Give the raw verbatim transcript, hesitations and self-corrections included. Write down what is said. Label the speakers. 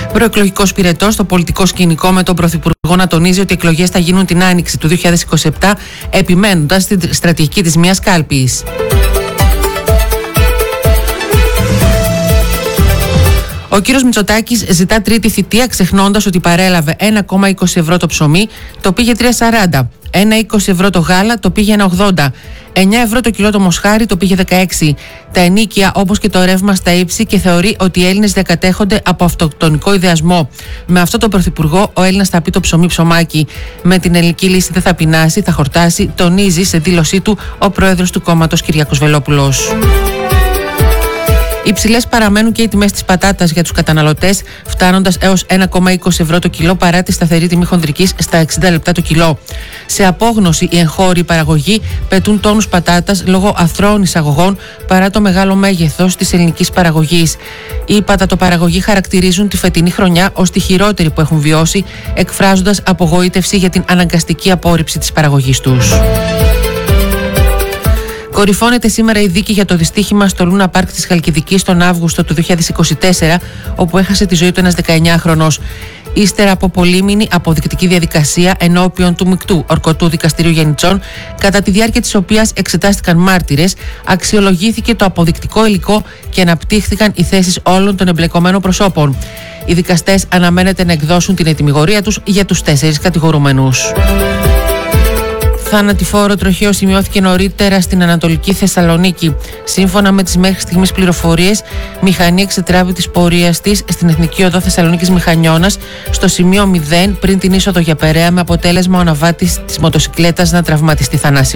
Speaker 1: Προεκλογικός πυρετός στο πολιτικό σκηνικό, με τον Πρωθυπουργό να τονίζει ότι οι εκλογές θα γίνουν την άνοιξη του δύο χιλιάδες είκοσι επτά, επιμένοντας στη στρατηγική της μίας κάλπης. Ο κύριος Μητσοτάκης ζητά τρίτη θητεία, ξεχνώντας ότι παρέλαβε ένα κόμμα είκοσι ευρώ το ψωμί, το πήγε τρία σαράντα, ένα είκοσι ευρώ το γάλα, το πήγε ένα ογδόντα, εννιά ευρώ το κιλό το μοσχάρι, το πήγε δεκαέξι, τα ενοίκια όπως και το ρεύμα στα ύψη, και θεωρεί ότι οι Έλληνες διακατέχονται από αυτοκτονικό ιδεασμό. Με αυτό τον Πρωθυπουργό ο Έλληνας θα πει το ψωμί ψωμάκι. Με την ελληνική λύση δεν θα πεινάσει, θα χορτάσει, τονίζει σε δήλωσή του ο πρόεδρος του κόμματος Κυριάκος Βελόπουλος. Υψηλές παραμένουν και οι τιμές της πατάτας για τους καταναλωτές, φτάνοντας έως ένα κόμμα είκοσι ευρώ το κιλό, παρά τη σταθερή τιμή χονδρικής στα εξήντα λεπτά το κιλό. Σε απόγνωση, οι εγχώροι παραγωγοί πετούν τόνους πατάτας λόγω αθρώων εισαγωγών, παρά το μεγάλο μέγεθος της ελληνικής παραγωγής. Οι πατατοπαραγωγοί χαρακτηρίζουν τη φετινή χρονιά ως τη χειρότερη που έχουν βιώσει, εκφράζοντας απογοήτευση για την αναγκαστική απόρριψη της παραγωγής τους. Κορυφώνεται σήμερα η δίκη για το δυστύχημα στο Λούνα Πάρκ της Χαλκιδικής τον Αύγουστο του δύο χιλιάδες είκοσι τέσσερα, όπου έχασε τη ζωή του ένας δεκαεννιάχρονος. Ύστερα από πολύμηνη αποδεικτική διαδικασία ενώπιον του Μεικτού Ορκωτού Δικαστηρίου Γενιτσών, κατά τη διάρκεια της οποίας εξετάστηκαν μάρτυρες, αξιολογήθηκε το αποδεικτικό υλικό και αναπτύχθηκαν οι θέσεις όλων των εμπλεκομένων προσώπων. Οι δικαστές αναμένεται να εκδώσουν την ετυμηγορία τους για τους τέσσερις κατηγορούμενους. Θανατηφόρο τροχαίο σημειώθηκε νωρίτερα στην Ανατολική Θεσσαλονίκη. Σύμφωνα με τις μέχρι στιγμής πληροφορίες, μηχανή εξετράβει της πορείας της στην Εθνική Οδό Θεσσαλονίκης Μηχανιώνας, στο σημείο μηδέν, πριν την είσοδο για Περαία, με αποτέλεσμα ο ναυάτης της μοτοσικλέτας να τραυματιστεί θανάσιμα.